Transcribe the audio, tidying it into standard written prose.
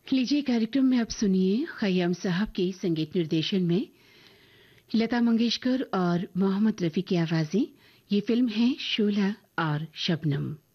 लीजिए कार्यक्रम में आप सुनिए खयाम साहब के संगीत निर्देशन में लता मंगेशकर और मोहम्मद रफी की आवाजें। ये फिल्म है शोला और शबनम।